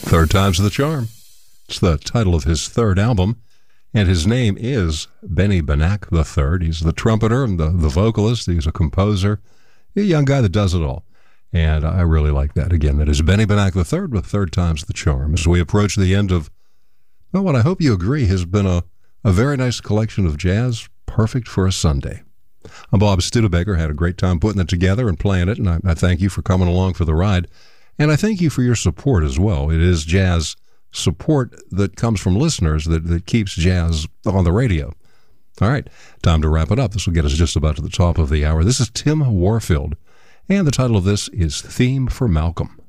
Third time's the charm. It's the title of his third album, and his name is Benny Benack III. He's the trumpeter and the vocalist. He's a composer, a young guy that does it all. And I really like that. Again, that is Benny Benack III with Third Time's the Charm. As we approach the end of, well, what I hope you agree has been a very nice collection of jazz, perfect for a Sunday. I'm Bob Studebaker. Had a great time putting it together and playing it, and I thank you for coming along for the ride. And I thank you for your support as well. It is jazz support that comes from listeners that keeps jazz on the radio. All right, time to wrap it up. This will get us just about to the top of the hour. This is Tim Warfield, and the title of this is Theme for Malcolm.